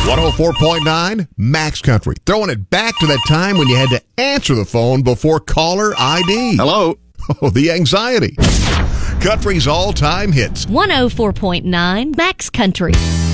104.9 Max Country. Throwing it back to that time when you had to answer the phone before caller ID. Hello. Oh, the anxiety. Country's all-time hits. 104.9 Max Country.